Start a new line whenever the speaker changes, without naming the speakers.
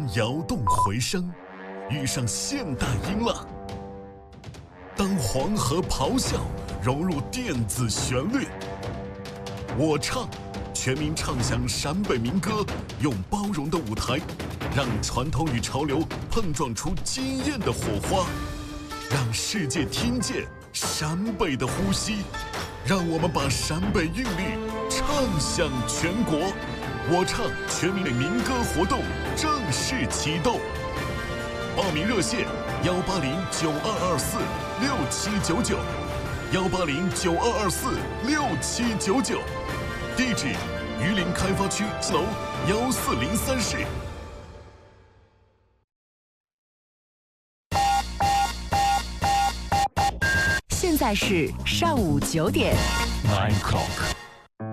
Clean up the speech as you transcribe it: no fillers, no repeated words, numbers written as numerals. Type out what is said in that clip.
摇动回声，遇上现代音浪。当黄河咆哮融入电子旋律，我唱，全民唱响陕北民歌，用包容的舞台，让传统与潮流碰撞出惊艳的火花，让世界听见陕北的呼吸，让我们把陕北韵律唱响全国。我唱全民民歌活动正式启动，报名热线18092246799，18092246799，地址榆林开发区4楼1403室。
现在是上午9点。
9 o'clock。